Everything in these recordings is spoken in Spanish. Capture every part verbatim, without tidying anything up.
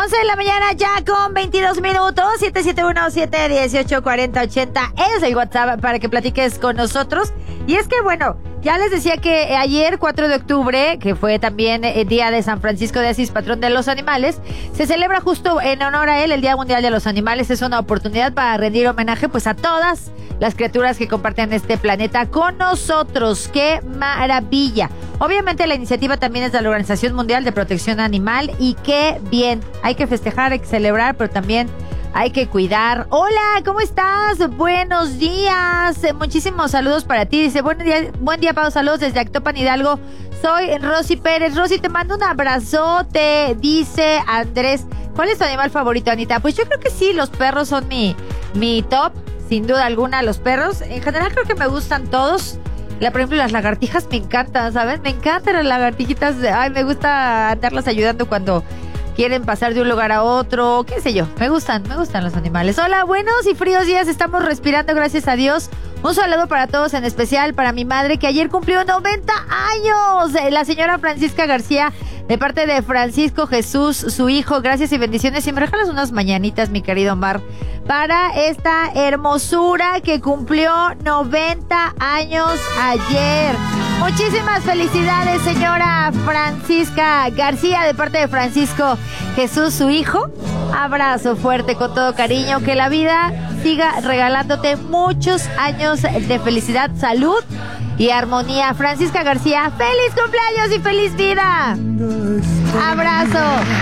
once de la mañana ya con veintidós minutos. Siete siete uno, siete uno ocho, cuatro cero ocho cero es el WhatsApp para que platiques con nosotros. Y es que bueno, ya les decía que ayer, cuatro de octubre, que fue también el día de San Francisco de Asís, patrón de los animales, se celebra justo en honor a él el Día Mundial de los Animales. Es una oportunidad para rendir homenaje pues a todas las criaturas que comparten este planeta con nosotros. ¡Qué maravilla! Obviamente la iniciativa también es de la Organización Mundial de Protección Animal y qué bien. Hay que festejar, hay que celebrar, pero también hay que cuidar. Hola, ¿cómo estás? Buenos días. Eh, muchísimos saludos para ti. Dice, buen día, buen día, Pau. Saludos desde Actopan, Hidalgo. Soy Rosy Pérez. Rosy, te mando un abrazote. Dice Andrés, ¿cuál es tu animal favorito, Anita? Pues yo creo que sí, los perros son mi, mi top. Sin duda alguna, los perros. En general creo que me gustan todos. La, por ejemplo, las lagartijas me encantan, ¿sabes? Me encantan las lagartijitas. Ay, me gusta andarlas ayudando cuando quieren pasar de un lugar a otro, qué sé yo. Me gustan, me gustan los animales. Hola, buenos y fríos días, estamos respirando, gracias a Dios. Un saludo para todos, en especial para mi madre, que ayer cumplió noventa años. La señora Francisca García, de parte de Francisco Jesús, su hijo. Gracias y bendiciones. Y me regalas unas mañanitas, mi querido Omar, para esta hermosura que cumplió noventa años ayer. Muchísimas felicidades, señora Francisca García, de parte de Francisco Jesús, su hijo. Abrazo fuerte con todo cariño. Que la vida siga regalándote muchos años de felicidad, salud y armonía. Francisca García, feliz cumpleaños y feliz vida. Abrazo.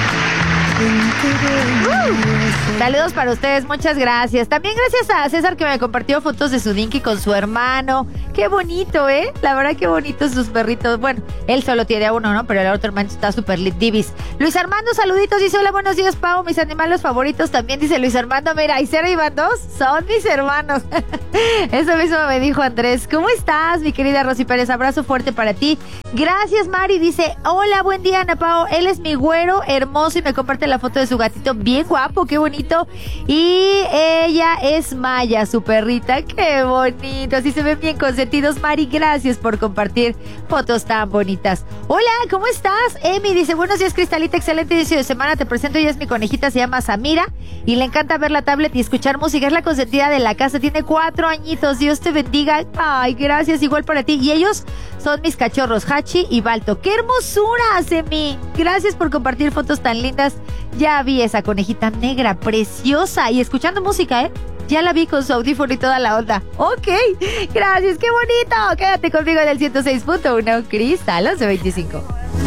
Uh, saludos para ustedes, muchas gracias. También gracias a César, que me compartió fotos de su Dinky con su hermano. Qué bonito, ¿eh? La verdad, qué bonitos sus perritos. Bueno, él solo tiene a uno, ¿no? Pero el otro hermano está súper divis. Luis Armando, saluditos, dice, hola, buenos días, Pau. Mis animales favoritos también, dice Luis Armando. Mira, y Cera y Van dos son mis hermanos. Eso mismo me dijo Andrés. ¿Cómo estás, mi querida Rosy Pérez? Abrazo fuerte para ti. Gracias, Mari. Dice, hola, buen día, Ana Pau. Él es mi güero hermoso y me comparte la foto de su gatito bien guapo, qué bonito. Y ella es Maya, su perrita. Qué bonito, así se ven bien consentidos. Mari, gracias por compartir fotos tan bonitas. Hola, ¿cómo estás? Emi dice, buenos días, Cristalita, excelente inicio de semana. Te presento, ella es mi conejita, se llama Samira y le encanta ver la tablet y escuchar música. Es la consentida de la casa, tiene cuatro añitos. Dios te bendiga. Ay, gracias, igual para ti. Y ellos son mis cachorros, Hachi y Balto. ¡Qué hermosura, Emi! Gracias por compartir fotos tan lindas. Ya vi esa conejita negra, preciosa, y escuchando música, ¿eh? Ya la vi con su audífono y toda la onda. Ok, gracias, qué bonito. Quédate conmigo en el ciento seis punto uno, Cristal once veinticinco.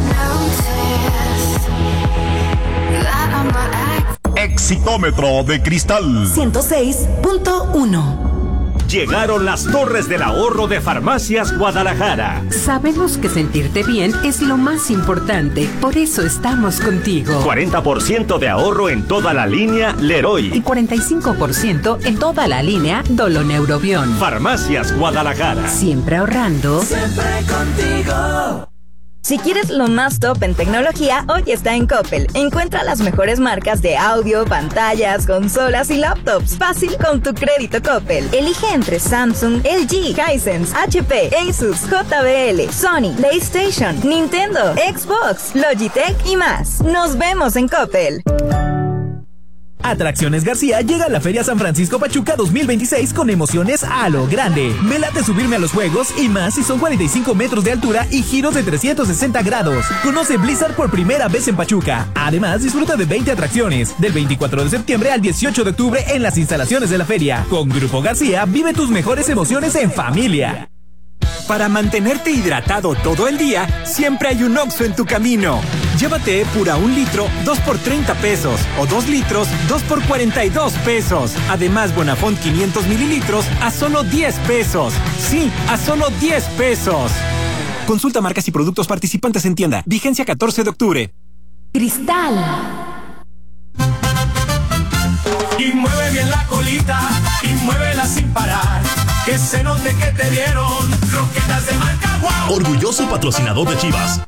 Exitómetro de Cristal ciento seis punto uno. Llegaron las torres del ahorro de Farmacias Guadalajara. Sabemos que sentirte bien es lo más importante, por eso estamos contigo. cuarenta por ciento de ahorro en toda la línea Leroy. Y cuarenta y cinco por ciento en toda la línea Doloneurobión. Farmacias Guadalajara. Siempre ahorrando. Siempre contigo. Si quieres lo más top en tecnología, hoy está en Coppel. Encuentra las mejores marcas de audio, pantallas, consolas y laptops. Fácil con tu crédito Coppel. Elige entre Samsung, L G, Hisense, H P, Asus, J B L, Sony, PlayStation, Nintendo, Xbox, Logitech y más. Nos vemos en Coppel. Atracciones García llega a la Feria San Francisco Pachuca dos mil veintiséis con emociones a lo grande. Me late subirme a los juegos y más si son cuarenta y cinco metros de altura y giros de trescientos sesenta grados. Conoce Blizzard por primera vez en Pachuca. Además, disfruta de veinte atracciones del veinticuatro de septiembre al dieciocho de octubre en las instalaciones de la feria. Con Grupo García, vive tus mejores emociones en familia. Para mantenerte hidratado todo el día, siempre hay un Oxxo en tu camino. Llévate Epura un litro, dos por treinta pesos. O dos litros, dos por cuarenta y dos pesos. Además, Bonafont quinientos mililitros a solo diez pesos. Sí, a solo diez pesos. Consulta marcas y productos participantes en tienda. Vigencia catorce de octubre. Cristal. Y mueve bien la colita, y muévela sin parar. Que se note que te dieron croquetas de marca Wow. Orgulloso patrocinador de Chivas.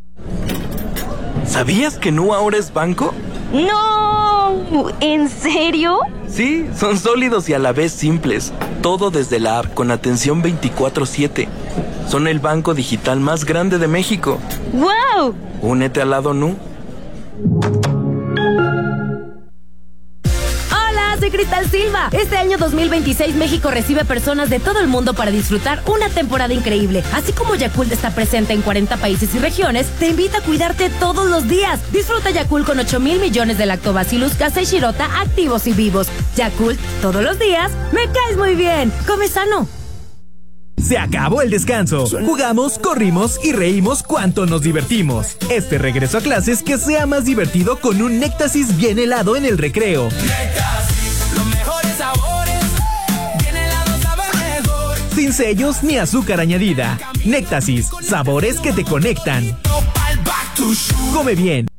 ¿Sabías que Nu ahora es banco? ¡No! ¿En serio? Sí, son sólidos y a la vez simples. Todo desde la app con atención veinticuatro siete. Son el banco digital más grande de México. ¡Wow! Únete al lado Nu. Cristal Silva. Este año dos mil veintiséis México recibe personas de todo el mundo para disfrutar una temporada increíble. Así como Yakult está presente en cuarenta países y regiones, te invita a cuidarte todos los días. Disfruta Yakult con ocho mil millones de lactobacillus casei shirota activos y vivos. Yakult, todos los días, me caes muy bien. Come sano. Se acabó el descanso. Jugamos, corrimos y reímos cuanto nos divertimos. Este regreso a clases que sea más divertido con un Néctasis bien helado en el recreo. Néctasis, los mejores sabores, bien helado sabe mejor. Sin sellos ni azúcar añadida. Néctasis, sabores que te conectan. Come bien.